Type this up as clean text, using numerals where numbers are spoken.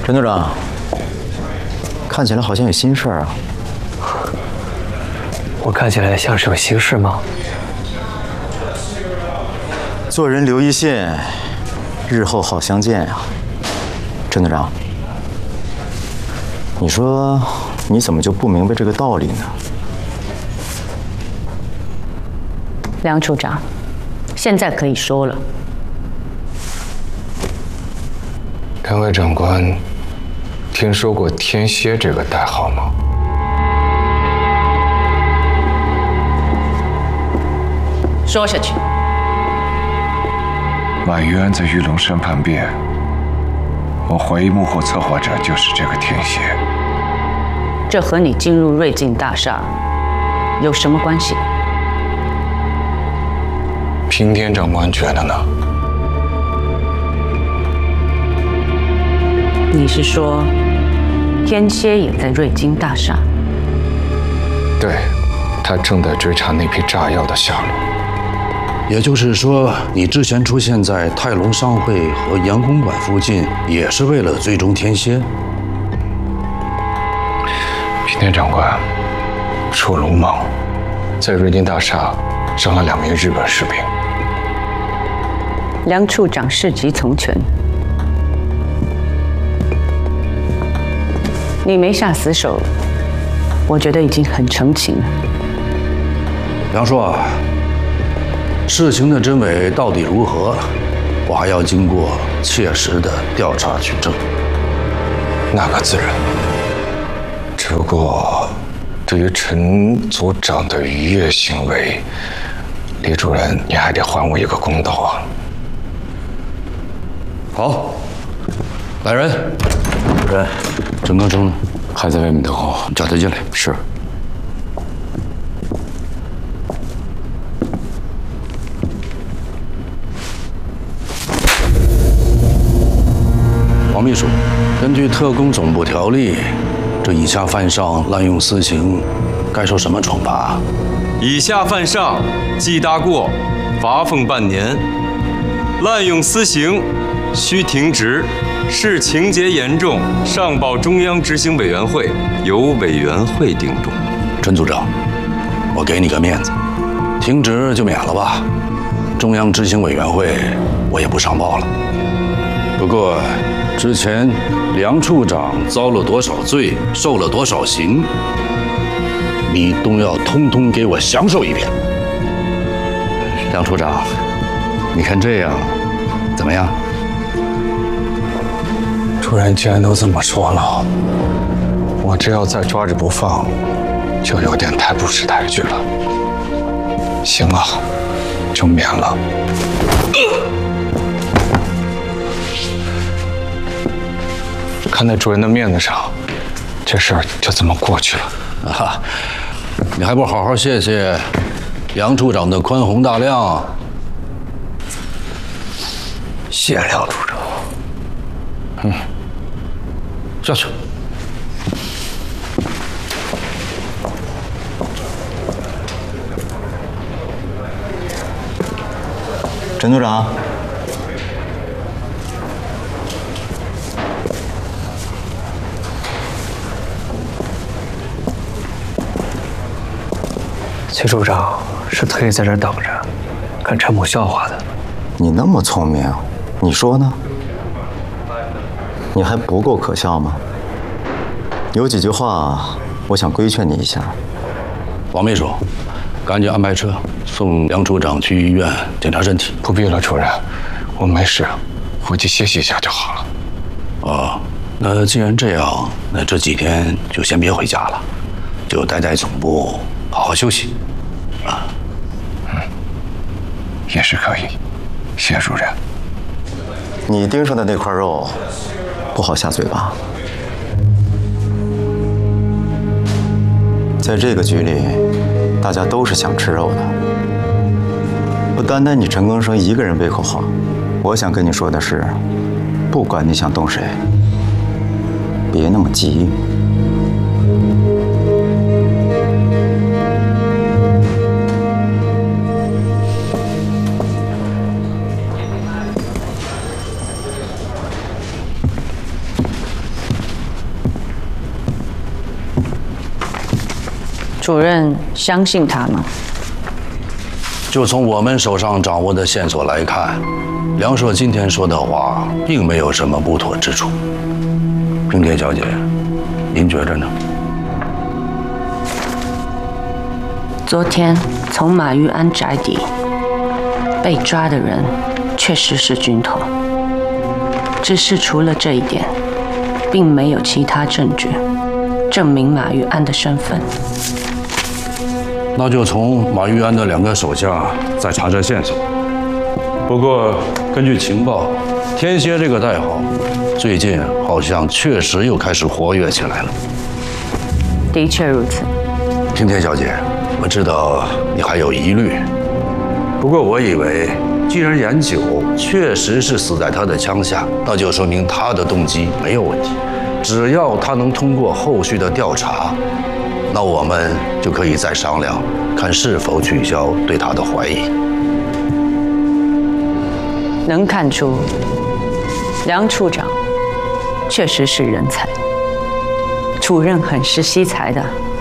陈队长，看起来好像有心事啊。 我看起来像是有心事吗？ 做人留一线，日后好相见啊。陈队长，你说你怎么就不明白这个道理呢？ 梁处长，现在可以说了。 两位长官，听说过天蝎这个代号吗？ 说下去。 婉约案在玉龙山叛变，我怀疑幕后策划者就是这个天蝎。 这和你进入瑞静大厦有什么关系？ 平田长官觉得呢？ 你是说天蝎也在瑞金大厦？ 对，他正在追查那批炸药的下落。 也就是说，你之前出现在泰隆商会和杨公馆附近，也是为了追踪天蝎？ 平田长官，出鲁莽，在瑞金大厦伤了2名日本士兵。 梁处长事急从权，你没下死手，我觉得已经很澄清了。 梁硕，事情的真伪到底如何，我还要经过切实的调查取证。 那个自然，只不过对于陈组长的逾越行为，李主任你还得还我一个公道啊！ 好，来人，主任，陈刚生呢？ 还在外面等候， 叫他进来。 是。 王秘书，根据特工总部条例，这以下犯上滥用私刑，该受什么惩罚？ 以下犯上，记大过，罚俸半年；滥用私刑，需停职。视情节严重，上报中央执行委员会，由委员会定夺。 陈组长，我给你个面子，停职就免了吧。中央执行委员会我也不上报了。不过，之前梁处长遭了多少罪，受了多少刑，你都要通通给我详述一遍。梁处长，你看这样怎么样？ 主任既然都这么说了，我这要再抓着不放，就有点太不识抬举了。行啊，就免了。看在主任的面子上，这事儿就这么过去了。 啊，你还不好好谢谢梁处长的宽宏大量？ 谢梁处长。 下去。 陈组长， 崔处长是特意在这儿等着，看陈某笑话的。 你那么聪明，你说呢？你还不够可笑吗？有几句话，我想规劝你一下。 王秘书，赶紧安排车送梁处长去医院检查身体。 不必了，主任，我没事，回去歇息一下就好了。 哦，那既然这样，那这几天就先别回家了，就待在总部好好休息。啊， 也是可以，谢主任。 你盯上的那块肉，不好下嘴吧？在这个局里，大家都是想吃肉的，不单单你陈更生一个人背口号。我想跟你说的是，不管你想动谁，别那么急。 主任相信他吗？ 就从我们手上掌握的线索来看，梁硕今天说的话并没有什么不妥之处。平田小姐，您觉着呢？ 昨天从马玉安宅邸被抓的人确实是军统，只是除了这一点，并没有其他证据证明马玉安的身份。 那就从马玉安的2个手下再查查线索。不过根据情报，天蝎这个代号最近好像确实又开始活跃起来了。 的确如此。 平田小姐，我知道你还有疑虑，不过我以为，既然严九确实是死在他的枪下，那就说明他的动机没有问题。只要他能通过后续的调查，那我们就可以再商量，看是否取消对他的怀疑。 能看出，梁处长确实是人才，主任很识惜才的。